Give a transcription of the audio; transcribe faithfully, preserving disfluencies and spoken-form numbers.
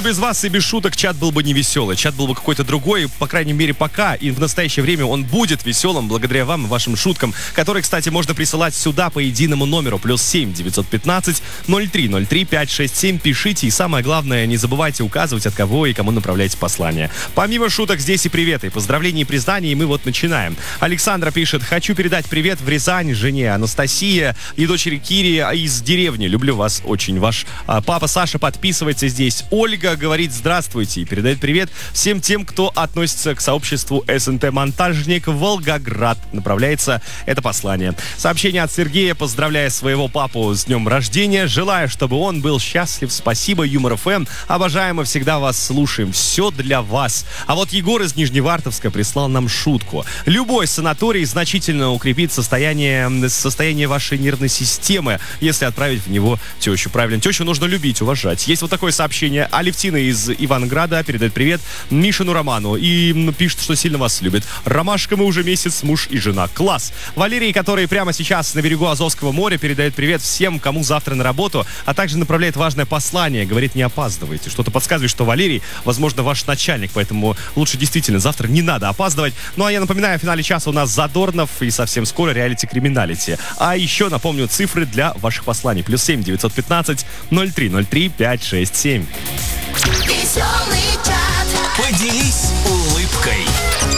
без вас и без шуток чат был бы не веселый. Чат был бы какой-то другой, по крайней мере, пока. И в настоящее время он будет веселым благодаря вам и вашим шуткам, которые, кстати, можно присылать сюда по единому номеру. Плюс семь девятьсот пятнадцать ноль три ноль три пять шесть семь. Пишите. И самое главное, не забывайте указывать, от кого и кому направляете послание. Помимо шуток, здесь и приветы, поздравления и признания. И мы вот начинаем. Александра пишет: хочу передать привет в Рязань жене Анастасия и дочери Кире из деревни. Люблю вас очень. Ваш а, папа Саша подписывается здесь. Ольга говорит здравствуйте и передает привет всем тем, кто относится к сообществу СНТ «Монтажник» Волгоград. Направляется это послание. Сообщение от Сергея, поздравляя своего папу с днем рождения. Желаю, чтобы он был счастлив. Спасибо, Юмор ФМ. Обожаем и всегда вас слушаем. Все для вас. А вот Егор из Нижневартовска прислал нам шутку. Любой санаторий значительно укрепит состояние, состояние вашей нервной системы, если отправить в него тещу. Правильно, тещу нужно любить, уважать. Есть вот такое сообщение. Алевтина из Иванграда передает привет Мишину Роману и пишет, что сильно вас любит. Ромашка, мы уже месяц муж и жена. Класс. Валерий, который прямо сейчас на берегу Азовского моря, передает привет всем, кому завтра на работу, а также направляет важное послание. Говорит, не опаздывайте. Что-то подсказывает, что Валерий, возможно, ваш начальник, поэтому лучше действительно завтра не надо опаздывать. Ну а я напоминаю, в финале часа у нас Задорнов и совсем скоро реалити-криминалити. А еще напомню цифры для ваших посланий. Плюс семь девятьсот пятнадцать ноль три ноль три пять шесть семь. Веселый чат. Поделись улыбкой.